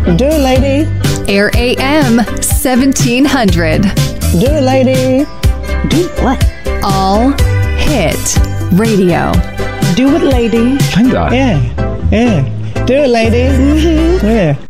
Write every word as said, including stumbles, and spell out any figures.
Do it, lady. Air A M seventeen hundred. Do it, lady. Do what? All Hit Radio. Do it, lady. 真的啊？ Yeah, yeah. Do it, lady. Mm-hmm. Yeah.